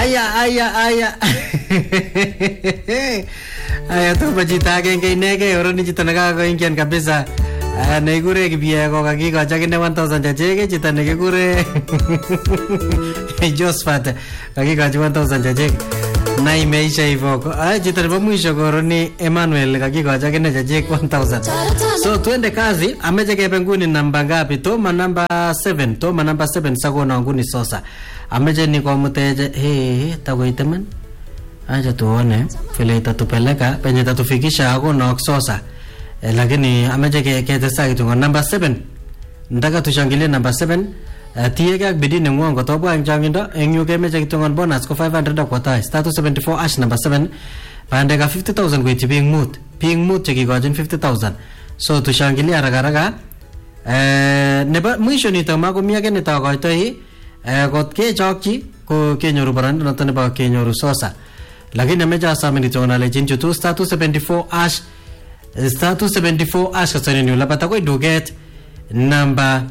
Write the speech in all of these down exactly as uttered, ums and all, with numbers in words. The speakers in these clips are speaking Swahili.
Aya aya aya. Aya tu bajita agenge inege oroni chito nakakoingian kabisa. Nekikure kibie ko kakikochi akine one thousand chachek chito nekikure Josephat kakikochi one thousand chachek. Na imeisha hivyo. Ah, chito nebo mwisho koroni Emmanuel kakikochi akine chachek one thousand. So tuende kazi. Ameche kebe nguni namba ngapi? Toma namba seven. Toma namba seven sakona nguni sosa. Ameche nikomuteje. Hey, takoite man. Acha tuone vile itatupeleka penye itatufikisha hakuna sosa. Eh, lakini ameje ke ketesa kitu number seven. Ndaka tushangilie number seven. Uh, tiege ak bidii nenguang kotobwa eng changindo eng yu kemeche kitu ngon bonus ko five hundred akwatai. Status seventy-four ash number seven. Pande ka fifty thousand koityi ping mut. Ping mut chekikochin fifty thousand. So tushangilie haraka haraka. Eh, nebo mwisho nito makomi age nitakoitoi. Eh, kot kechokchi ko kenyoru baranda noto nebo kenyoru sosa. Lakini ameja asamini tona legend chutu status seventy-four ash status seventy-four ash kasani ni lapata ko duget number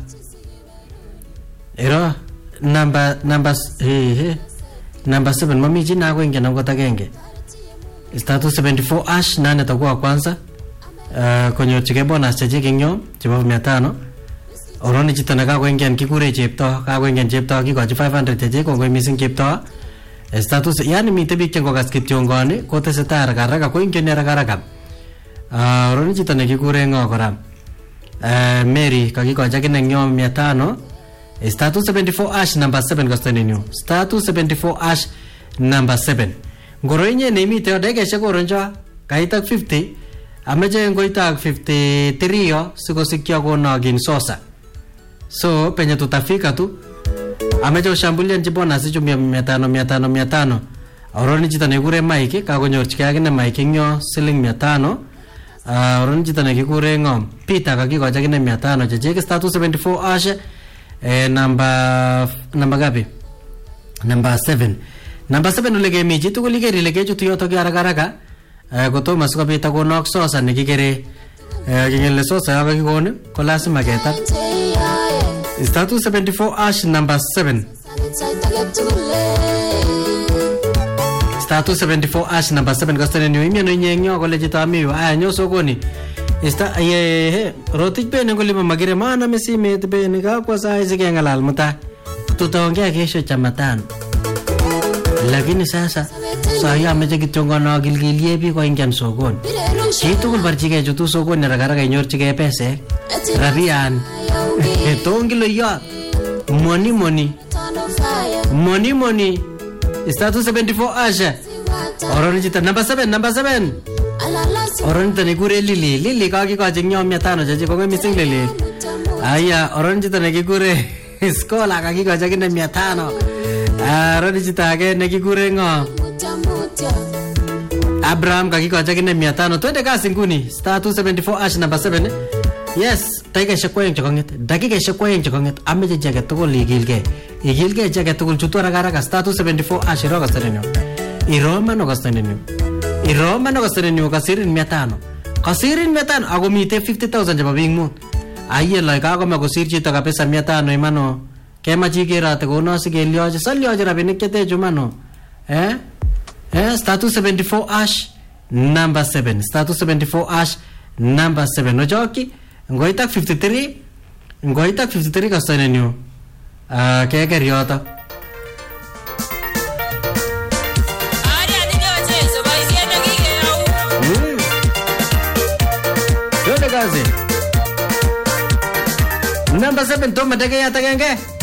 ero number number he he number seven mami jina ko ingena ngota genge status seventy-four ash nane takuwa kwanza uh, konyo chike bonus cheche kinyo chipo mia tano oroni chito naka ko ingen kikure chepto ka ko ingen chepto kikochi five hundred cheche ko missing chepto status yani mite bik chengo kaskityongoni kotesetai haraka haraka ko ingen haraka haraka. Ah, oroni chito nekikure ngo kora. Eh, Mary kakikochi akine nyo mia tano. Status seventy-four ash number seven kosteni new. Status seventy-four ash number seven. Ngoro inye neimite odege shekoronjo kaitak fifty. Ameche ngoitak fifty-three yo sikosikyo konogin sosa. So penye tutafika tu ameche ushambulia njibona sichu mia tano mia tano mia tano. Oroni chito nekikure Mike kakonyorchike akine Mike nyo siling mia tano. Uh, oroni chito nekikure ngom Peter kakikochi akine mia tano checheke status seventy-four ash eh, number number gapi number seven number seven ule kemi chitu kulikeri ile kechutu yoto haraka haraka uh, kotoma sikobit akonok sosa nekikere uh, kingele sosa yako kikoni ko lazima ketar status seventy-four ash number seven. Status seventy-four ash number seven kostene nyo imiano inyenyo kole chito amiyo aya nyo sokoni ista ye he rotich bene ngolipa magire maana mesimet bene kakwa saa isike ngalal muta tutaongea kesho Jumatano. Lakini sasa saa hii ameche kityongono gilgilie bi ko ingian sokoni chitu kulbarchike chutu sokoni haraka haraka inyorchike pesek rabian tongilo yo money money money money. Status seventy-four ash oroni chito number seven number seven oroni chito nekikure Lily Lily kakikochi nyo mia tano cheche kongoi missing Lily. Aya oroni chito nekikure Skola kakikochi akine mia tano. Oroni chito ake nekikure ngo Abraham kakikochi akine mia tano. Twende kasi nguni status seventy-four ash number seven. Yes, dakikaishek kwoeng chekonget dakikaishek kwoeng chekonget ameche cheke tugul ikilgei ikilgei cheke tugul chutu haraka haraka status seventy-four ash iro kastenenyo iro mano kastenenyo iro mano kastenenyo kasirin mia tano kasirin mia tano ako mite fifty thousand chebo bing mut aye lai kakome kosir chito kabisa mia tano imano kemachi kerate kono sikelioche salioche rabinik chetechu mano eh eh status seventy-four ash number seven status seventy-four ash number seven ojoki ngoitak fifty-three ngoitak fifty-three kastenenyo ah keker yoto number seven toma dege yata genge